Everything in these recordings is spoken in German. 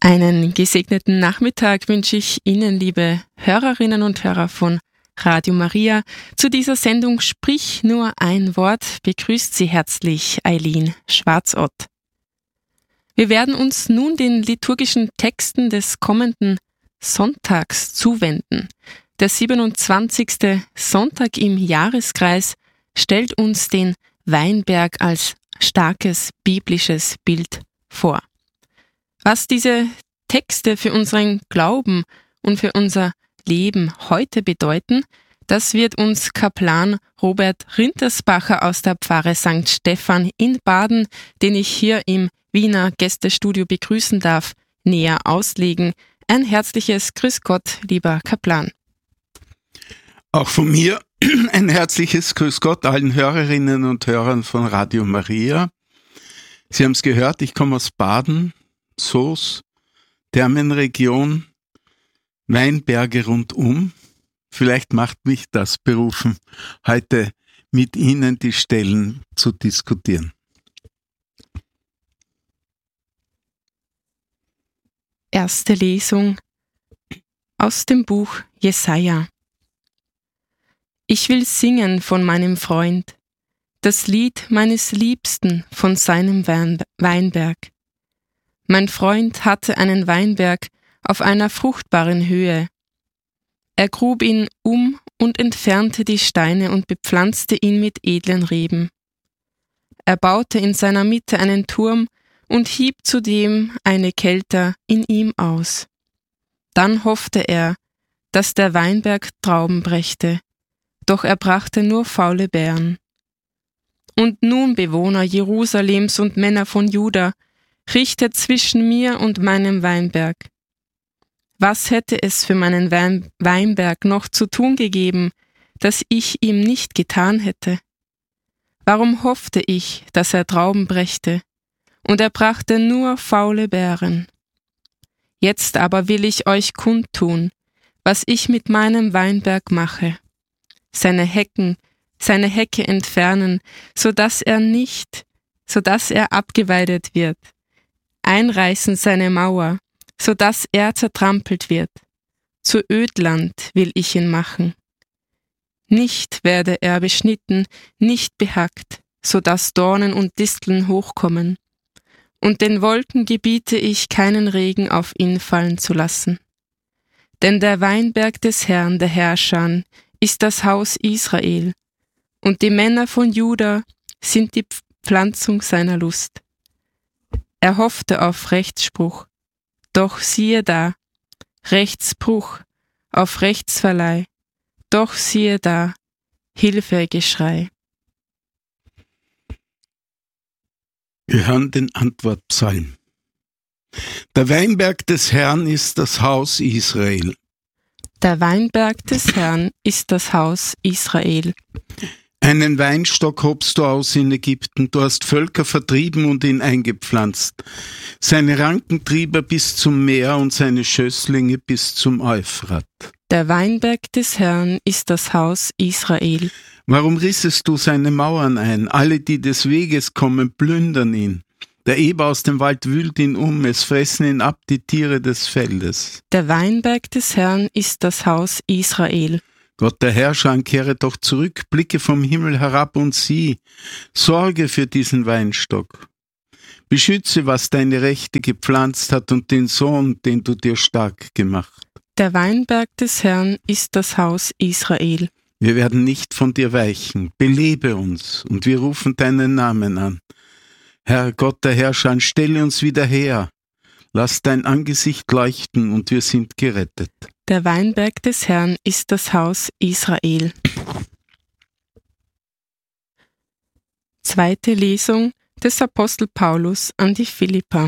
Einen gesegneten Nachmittag wünsche ich Ihnen, liebe Hörerinnen und Hörer von Radio Maria. Zu dieser Sendung Sprich nur ein Wort begrüßt Sie herzlich Eileen Schwarzott. Wir werden uns nun den liturgischen Texten des kommenden Sonntags zuwenden. Der 27. Sonntag im Jahreskreis stellt uns den Weinberg als starkes biblisches Bild vor. Was diese Texte für unseren Glauben und für unser Leben heute bedeuten, das wird uns Kaplan Robert Rintersbacher aus der Pfarre St. Stephan in Baden, den ich hier im Wiener Gästestudio begrüßen darf, näher auslegen. Ein herzliches Grüß Gott, lieber Kaplan. Auch von mir ein herzliches Grüß Gott allen Hörerinnen und Hörern von Radio Maria. Sie haben es gehört, ich komme aus Baden, Soos, Thermenregion, Weinberge rundum. Vielleicht macht mich das berufen, heute mit Ihnen die Stellen zu diskutieren. Erste Lesung aus dem Buch Jesaja. Ich will singen von meinem Freund, das Lied meines Liebsten von seinem Weinberg. Mein Freund hatte einen Weinberg auf einer fruchtbaren Höhe. Er grub ihn um und entfernte die Steine und bepflanzte ihn mit edlen Reben. Er baute in seiner Mitte einen Turm und hieb zudem eine Kelter in ihm aus. Dann hoffte er, dass der Weinberg Trauben brächte, doch er brachte nur faule Beeren. Und nun, Bewohner Jerusalems und Männer von Juda, richtet zwischen mir und meinem Weinberg. Was hätte es für meinen Weinberg noch zu tun gegeben, das ich ihm nicht getan hätte? Warum hoffte ich, dass er Trauben brächte, und er brachte nur faule Beeren? Jetzt aber will ich euch kundtun, was ich mit meinem Weinberg mache. Seine Hecke entfernen, so dass er abgeweidet wird. Einreißen seine Mauer, so dass er zertrampelt wird. Zu Ödland will ich ihn machen. Nicht werde er beschnitten, nicht behackt, so dass Dornen und Disteln hochkommen. Und den Wolken gebiete ich, keinen Regen auf ihn fallen zu lassen. Denn der Weinberg des Herrn, der Herrscher, ist das Haus Israel, und die Männer von Juda sind die Pflanzung seiner Lust. Er hoffte auf Rechtsspruch, doch siehe da, Rechtsbruch, auf Rechtsverleih, doch siehe da, Hilfegeschrei. Wir hören den Antwortpsalm. Der Weinberg des Herrn ist das Haus Israel. Der Weinberg des Herrn ist das Haus Israel. Einen Weinstock hobst du aus in Ägypten, du hast Völker vertrieben und ihn eingepflanzt. Seine Ranken trieb er bis zum Meer und seine Schösslinge bis zum Euphrat. Der Weinberg des Herrn ist das Haus Israel. Warum rissest du seine Mauern ein? Alle, die des Weges kommen, plündern ihn. Der Eber aus dem Wald wühlt ihn um, es fressen ihn ab die Tiere des Feldes. Der Weinberg des Herrn ist das Haus Israel. Gott der Herrscher, kehre doch zurück, blicke vom Himmel herab und sieh, sorge für diesen Weinstock. Beschütze, was deine Rechte gepflanzt hat und den Sohn, den du dir stark gemacht. Der Weinberg des Herrn ist das Haus Israel. Wir werden nicht von dir weichen, belebe uns, und wir rufen deinen Namen an. Herr Gott der Herrscher, stelle uns wieder her. Lass dein Angesicht leuchten und wir sind gerettet. Der Weinberg des Herrn ist das Haus Israel. Zweite Lesung des Apostel Paulus an die Philipper.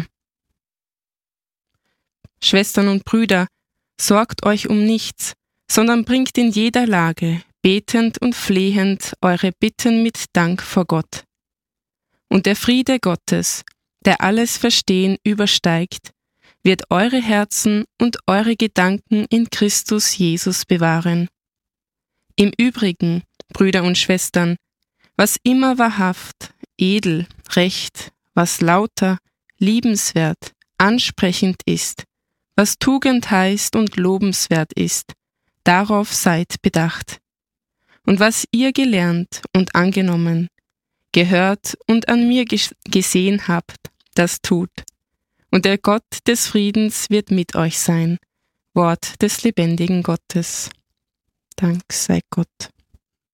Schwestern und Brüder, sorgt euch um nichts, sondern bringt in jeder Lage, betend und flehend, eure Bitten mit Dank vor Gott. Und der Friede Gottes, der alles Verstehen übersteigt, wird eure Herzen und eure Gedanken in Christus Jesus bewahren. Im Übrigen, Brüder und Schwestern, was immer wahrhaft, edel, recht, was lauter, liebenswert, ansprechend ist, was Tugend heißt und lobenswert ist, darauf seid bedacht. Und was ihr gelernt und angenommen, gehört und an mir gesehen habt, das tut. Und der Gott des Friedens wird mit euch sein. Wort des lebendigen Gottes. Dank sei Gott.